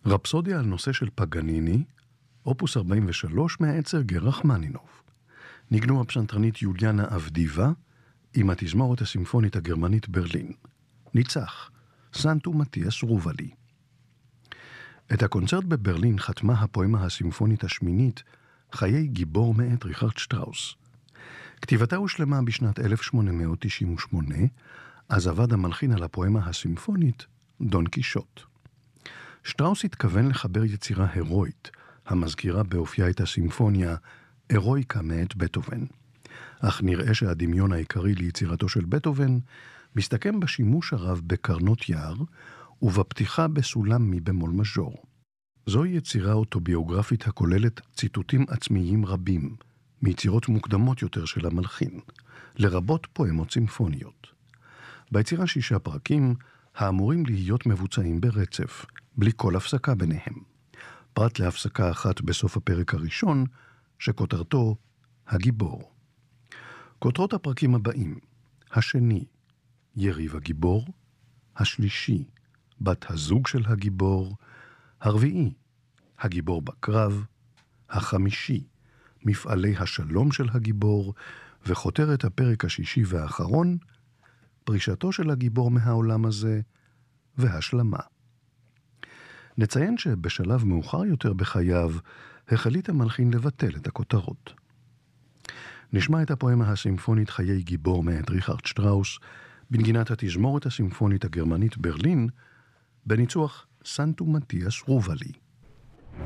רפסודיה על נושא של פגניני, אופוס 43 מהעצר רחמנינוב. ניגנו הפסנתרנית יוליאנה אבדיבה עם התזמורת הסימפונית הגרמנית ברלין. ניצח, סנטו מתיאס רובלי. את הקונצרט בברלין חתמה הפואמה הסימפונית השמינית חיי גיבור מאת ריכרד שטראוס. כתיבתה הושלמה בשנת 1898, אז עבד המלחין על הפואמה הסימפונית דון קישוט. שטראוס התכוון לחבר יצירה הרואית, המזכירה באופייה את הסימפוניה הרואיקה מאת בטהובן. אך נראה שהדמיון העיקרי ליצירתו של בטהובן מסתכם בשימוש הרב בקרנות יער ובפתיחה בסולם מי במול מז'ור. זוהי יצירה אוטוביוגרפית הכוללת ציטוטים עצמיים רבים מיצירות מוקדמות יותר של המלחין, לרבות פואמות סימפוניות. ביצירה 6 פרקים האמורים להיות מבוצעים ברצף, בלי כל הפסקה ביניהם, פרט להפסקה אחת בסוף הפרק הראשון, שכותרתו הגיבור. כותרות הפרקים הבאים: השני, יריב הגיבור; השלישי, בת הזוג של הגיבור; הרביעי, הגיבור בקרב; החמישי, מפעלי השלום של הגיבור; וכותרת הפרק השישי והאחרון, פרישתו של הגיבור מהעולם הזה והשלמה. נציין שבשלב מאוחר יותר בחייו החליט המלחין לבטל את הכותרות. נשמע את הפואמה הסימפונית חיי גיבור מאת ריכרד שטראוס בנגינת התזמורת הסימפונית הגרמנית ברלין בניצוח סנטו מתיאס רובלי.